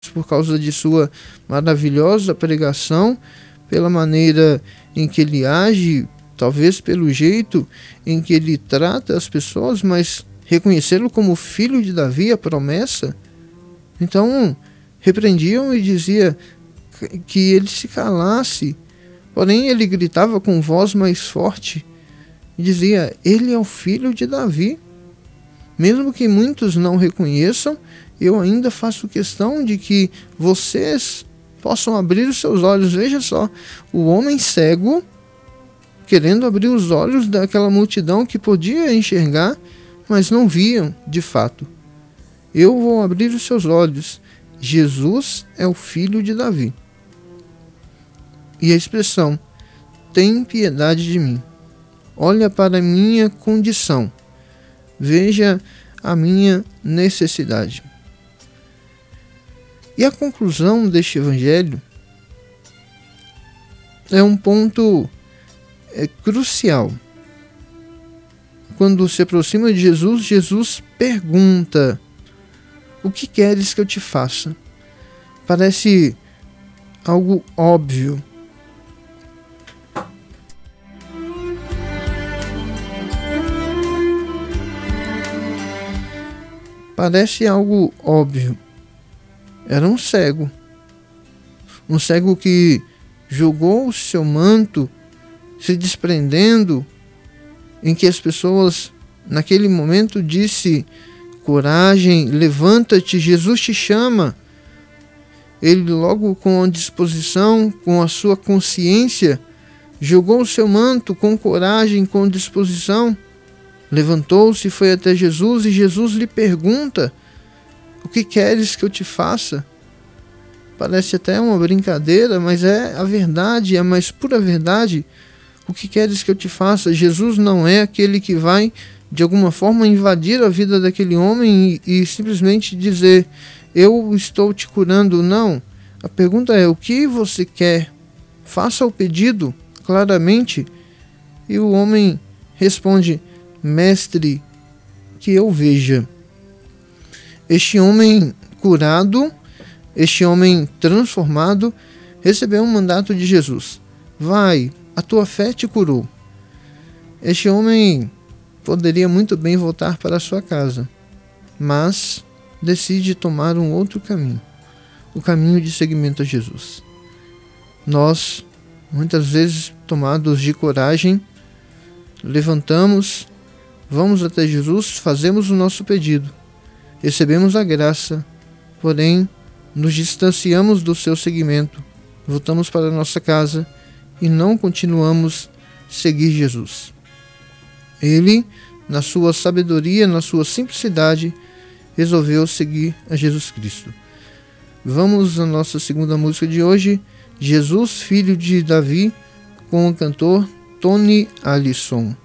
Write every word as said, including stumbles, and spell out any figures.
por causa de sua maravilhosa pregação, pela maneira em que ele age, talvez pelo jeito em que ele trata as pessoas, mas reconhecê-lo como filho de Davi, a promessa. Então repreendiam e dizia que ele se calasse, porém ele gritava com voz mais forte e dizia: ele é o filho de Davi. Mesmo que muitos não reconheçam, eu ainda faço questão de que vocês possam abrir os seus olhos. Veja só, o homem cego querendo abrir os olhos daquela multidão que podia enxergar, mas não viam de fato. Eu vou abrir os seus olhos. Jesus é o filho de Davi. E a expressão: tem piedade de mim. Olha para a minha condição. Veja a minha necessidade. E a conclusão deste evangelho é um ponto é, crucial. Quando se aproxima de Jesus, Jesus pergunta: o que queres que eu te faça? Parece algo óbvio. Parece algo óbvio. Era um cego. Um cego que jogou o seu manto, se desprendendo, em que as pessoas, naquele momento, disse: coragem, levanta-te, Jesus te chama. Ele, logo com a disposição, com a sua consciência, jogou o seu manto com coragem, com disposição, levantou-se e foi até Jesus, e Jesus lhe pergunta: o que queres que eu te faça? Parece até uma brincadeira, mas é a verdade, é a mais pura verdade. O que queres que eu te faça? Jesus não é aquele que vai, de alguma forma, invadir a vida daquele homem e, e simplesmente dizer: eu estou te curando. Não. A pergunta é: o que você quer? Faça o pedido claramente. E o homem responde: mestre, que eu veja. Este homem curado, este homem transformado, recebeu um mandato de Jesus: vai, a tua fé te curou. Este homem poderia muito bem voltar para a sua casa, mas decide tomar um outro caminho, o caminho de seguimento a Jesus. Nós, muitas vezes, tomados de coragem, levantamos, vamos até Jesus, fazemos o nosso pedido, recebemos a graça, porém nos distanciamos do seu seguimento, voltamos para a nossa casa e não continuamos a seguir Jesus. Ele, na sua sabedoria, na sua simplicidade, resolveu seguir a Jesus Cristo. Vamos à nossa segunda música de hoje, Jesus, Filho de Davi, com o cantor Tony Allison.